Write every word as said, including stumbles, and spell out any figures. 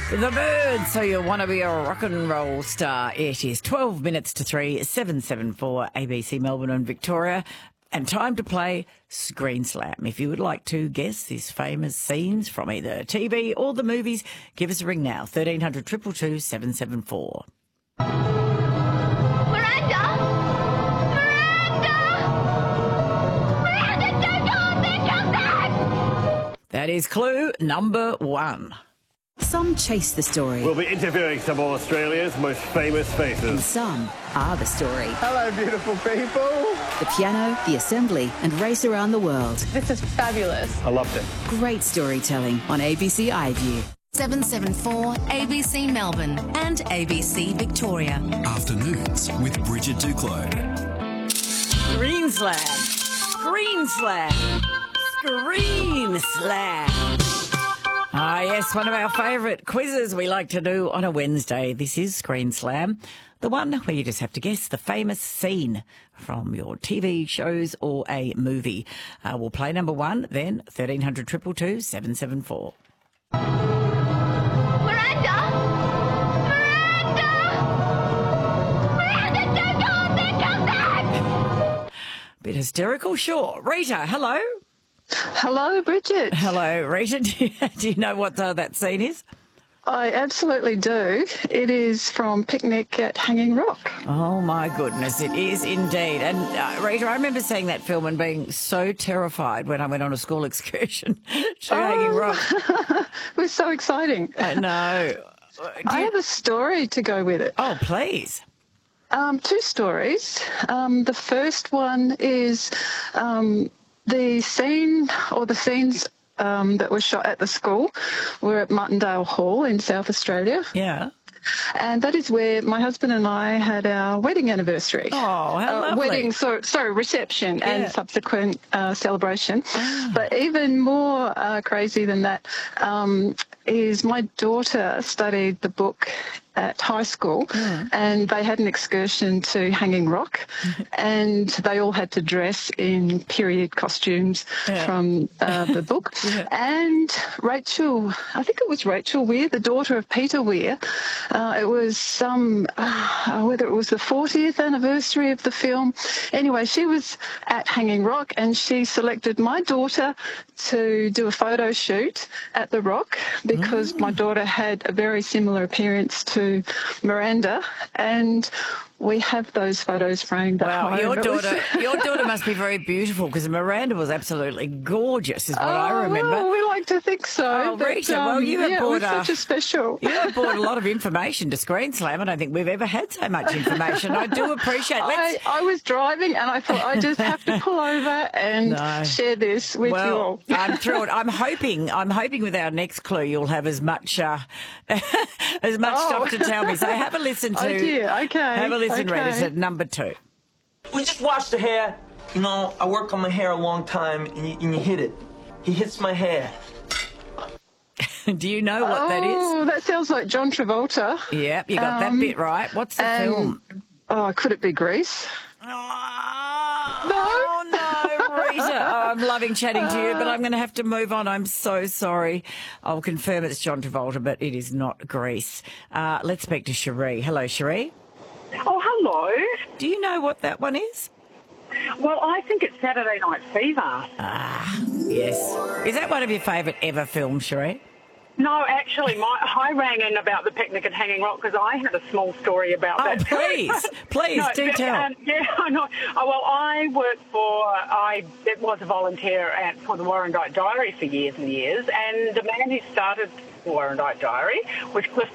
The Birds, so you want to be a rock and roll star. It is twelve minutes to three, seven seven four, A B C Melbourne and Victoria. And time to play Screen Slam. If you would like to guess these famous scenes from either T V or the movies, give us a ring now, thirteen hundred, two two two, seven seven four. Miranda! Miranda! Miranda, don't go! They come back! That is clue number one. Some chase the story, We'll be interviewing some of Australia's most famous and faces. some are the story. Hello, beautiful people. The piano, the assembly, and race around the world. This is fabulous. I loved it. Great storytelling on A B C iView. seven seven four A B C Melbourne and A B C Victoria. Afternoons with Bridget Duclos. Screen Slam. Screen Slam. Screen Slam. Ah, yes, one of our favourite quizzes we like to do on a Wednesday. This is Screen Slam, the one where you just have to guess the famous scene from your T V shows or a movie. Uh, we'll play number one, then thirteen hundred, two two two, seven seven four. Miranda! Miranda! Miranda, don't go! They come back! Bit hysterical, sure. Rita, hello. Hello, Bridget. Hello, Rita. Do you, do you know what uh, that scene is? I absolutely do. It is from Picnic at Hanging Rock. Oh, my goodness, it is indeed. And, uh, Rita, I remember seeing that film and being so terrified when I went on a school excursion to Hanging Rock. It was so exciting. I know. Do I you- have a story to go with it. Oh, please. Um, two stories. Um, the first one is um, the scene or the scenes um, that were shot at the school were at Martindale Hall in South Australia. Yeah. And that is where my husband and I had our wedding anniversary. Oh, how Uh, lovely. wedding, so, sorry, reception Yeah. and subsequent uh, celebration. Ah. But even more uh, crazy than that um, is my daughter studied the book at high school, Hmm. and they had an excursion to Hanging Rock, and they all had to dress in period costumes Yeah. from uh, the book. Yeah. And Rachel, I think it was Rachel Weir, the daughter of Peter Weir, uh, it was some, uh, whether it was the fortieth anniversary of the film. Anyway, she was at Hanging Rock, and she selected my daughter to do a photo shoot at the Rock because my daughter had a very similar appearance to Miranda, and we have those photos framed at Wow, home. your It was- daughter, your daughter must be very beautiful because Miranda was absolutely gorgeous, is what Oh, I remember. well, we like to think so. Oh, but, Rita, well, um, you have yeah, brought it was a- such a special. You have brought a lot of information to Screen Slam. I don't think we've ever had so much information. I do appreciate. I, Let's. I was driving and I thought I just have to pull over and No. share this with you Well, all. I'm thrilled. I'm hoping. I'm hoping with our next clue, you'll have as much, uh, as much Oh. stuff to tell me. So have a listen to. Oh, dear. Okay. Have a listen, Okay. Rita. At number two. We just washed the hair. You know, I work on my hair a long time, and you, and you hit it. He hits my hair. Do you know what that is? Oh, that sounds like John Travolta. Yep, you got Um, that bit right. What's the and- film? Oh, could it be Grease? Oh, no, Rita. Oh, I'm loving chatting to you, but I'm going to have to move on. I'm so sorry. I'll confirm it's John Travolta, but it is not Grease. Uh, let's speak to Cherie. Hello, Cherie. Oh, hello. Do you know what that one is? Well, I think it's Saturday Night Fever. Yes. Is that one of your favourite ever films, Cherie? No, actually, my, I rang in about the picnic at Hanging Rock because I had a small story about Oh, that. please, please, No, do but, tell. um, yeah, I know. Oh, well, I worked for, I it was a volunteer at, for the Warrandyte Diary for years and years, and the man who started the Warrandyte Diary was Cliff